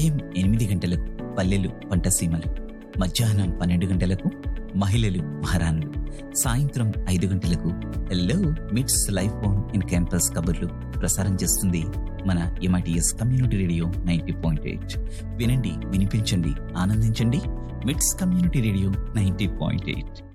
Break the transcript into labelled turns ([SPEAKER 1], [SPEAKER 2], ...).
[SPEAKER 1] ఉదయం 8 గంటలకు పల్లెలు పంటసీమలు, మధ్యాహ్నం 12 గంటలకు మహిళలు మహారాణులు, సాయంత్రం 5 గంటలకు హెల్లో మిట్స్ లైఫ్ ఆన్ ఇన్ క్యాంపస్ కబుర్లు ప్రసారం చేస్తుంది మన MITS కమ్యూనిటీ రేడియో 90.8. వినండి, వినిపించండి, ఆనందించండి. మిట్స్ కమ్యూనిటీ రేడియో 90.8.